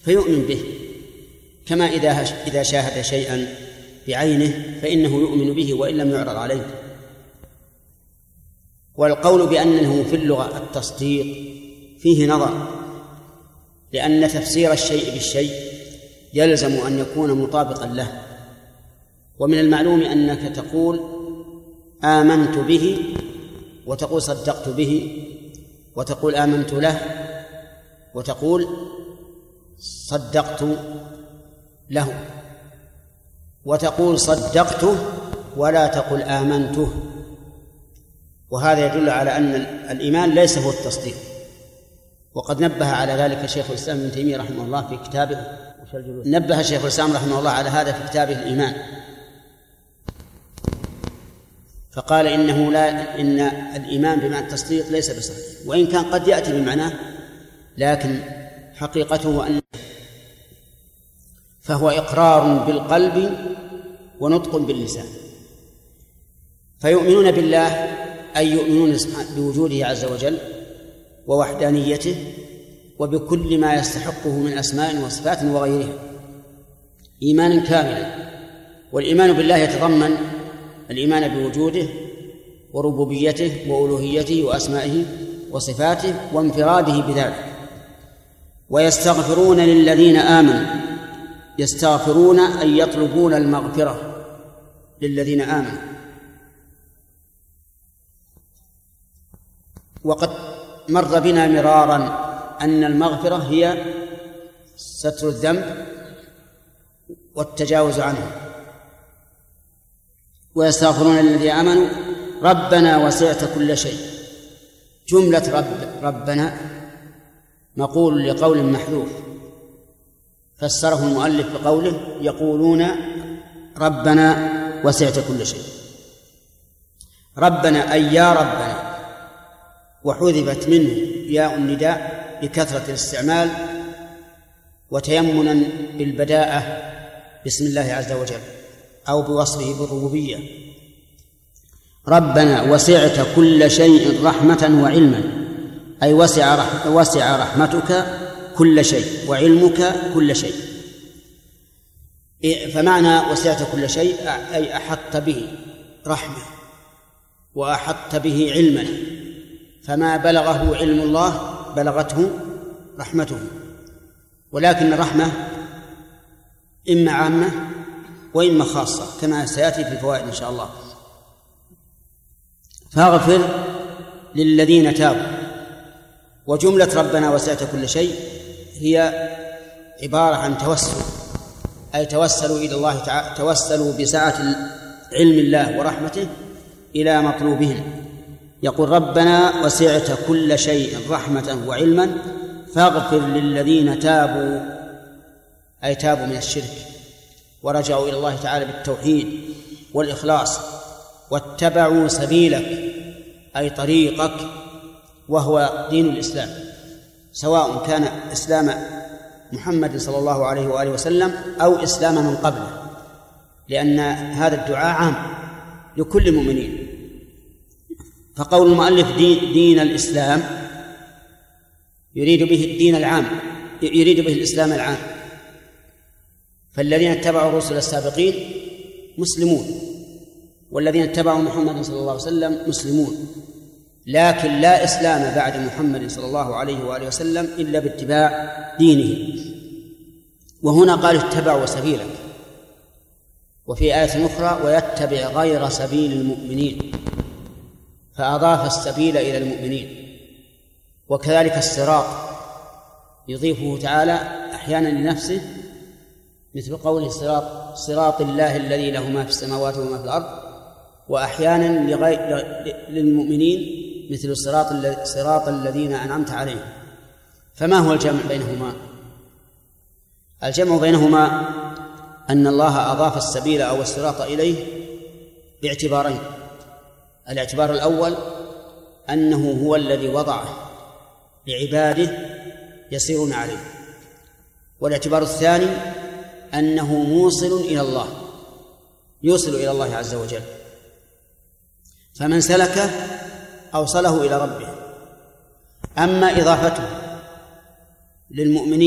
فيؤمن به، كما إذا شاهد شيئا بعينه فإنه يؤمن به وإن لم يعرض عليه. والقول بأنه في اللغة التصديق فيه نظر، لأن تفسير الشيء بالشيء يلزم أن يكون مطابقا له. ومن المعلوم أنك تقول آمنت به، وتقول صدقت به، وتقول آمنت له، وتقول صدقت له، وتقول صدقته ولا تقل آمنته. وهذا يدل على أن الإيمان ليس هو التصديق. وقد نبه على ذلك شيخ الإسلام ابن تيمية رحمه الله في كتابه، نبه شيخ الإسلام رحمه الله على هذا في كتابه الإيمان، فقال إن الإيمان بمعنى التصديق ليس بصحيح، وإن كان قد يأتي بمعناه، لكن حقيقته فهو إقرار بالقلب ونطق باللسان. فيؤمنون بالله أي يؤمنون بوجوده عز وجل ووحدانيته وبكل ما يستحقه من أسماء وصفات وغيرها إيمانا كاملا. والإيمان بالله يتضمن الإيمان بوجوده وربوبيته وألوهيته وأسمائه وصفاته وانفراده بذلك. ويستغفرون للذين آمنوا، يستغفرون أي يطلبون المغفرة للذين آمنوا. وقد مر بنا مرارا أن المغفرة هي ستر الذنب والتجاوز عنه. ويستغفرون للذين آمنوا ربنا وسعت كل شيء. جملة ربنا مقول لقول محذوف، فسره المؤلف بقوله يقولون ربنا وسعت كل شيء. ربنا أي يا ربنا، وحذفت منه ياء النداء لكثرة الاستعمال وتيمنا بالبداءة باسم الله عز وجل أو بوصفه بالربوبية. ربنا وسعت كل شيء رحمة وعلما، أي وسع رحمتك كل شيء وعلمك كل شيء. فمعنى وسعت كل شيء أي أحط به رحمة وأحط به علما، فما بلغه علم الله بلغته رحمته. ولكن الرحمة إما عامة وإما خاصة كما سيأتي في الفوائد إن شاء الله. فاغفر للذين تابوا. وجملة ربنا وسعت كل شيء هي عبارة عن توسل، أي توسلوا إلى الله تعالى، توسلوا بسعة علم الله ورحمته إلى مطلوبهم. يقول ربنا وسعت كل شيء رحمة وعلما فاغفر للذين تابوا، أي تابوا من الشرك ورجعوا إلى الله تعالى بالتوحيد والإخلاص واتبعوا سبيلك أي طريقك وهو دين الإسلام، سواء كان إسلام محمد صلى الله عليه وآله وسلم أو إسلام من قبله، لأن هذا الدعاء عام لكل المؤمنين. فقول المؤلف دين الإسلام يريد به الدين العام، يريد به الإسلام العام. فالذين اتبعوا الرسل السابقين مسلمون، والذين اتبعوا محمد صلى الله عليه وسلم مسلمون، لكن لا إسلام بعد محمد صلى الله عليه وآله وسلم إلا باتباع دينه. وهنا قال اتبعوا سبيلك، وفي آية أخرى ويتبع غير سبيل المؤمنين، فأضاف السبيل إلى المؤمنين. وكذلك الصراط يضيفه تعالى أحيانا لنفسه، مثل قوله صراط الله الذي له ما في السماوات وما في الأرض، وأحيانا للمؤمنين مثل صراط الذين أنعمت عليهم. فما هو الجمع بينهما؟ الجمع بينهما أن الله أضاف السبيل أو الصراط إليه باعتبارين. الاعتبار الأول أنه هو الذي وضعه لعباده يسيرون عليه، والاعتبار الثاني أنه موصل إلى الله، يوصل إلى الله عز وجل، فمن سلكه أوصله إلى ربه. أما إضافته للمؤمنين